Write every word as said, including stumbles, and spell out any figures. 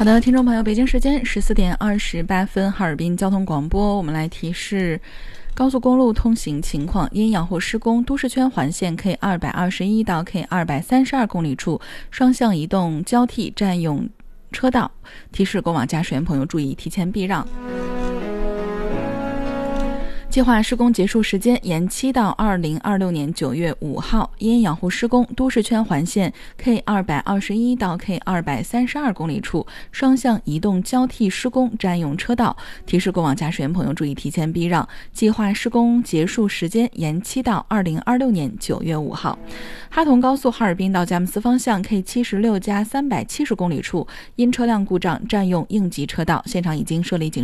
好的，听众朋友，北京时间十四点二十八分，哈尔滨交通广播，我们来提示高速公路通行情况。因养护施工，都市圈环线 K 二百二十一到 K 二百三十二公里处双向移动交替占用车道，提示过往驾驶员朋友注意提前避让。计划施工结束时间延期到二零二六年九月五号。因养护施工，都市圈环线 K 二百二十一到 K 二百三十二公里处双向移动交替施工占用车道，提示过往驾驶员朋友注意提前避让。计划施工结束时间延期到二零二六年九月五号。哈同高速哈尔滨到佳木斯方向 K 七十六加三百七十公里处因车辆故障占用应急车道，现场已经设立警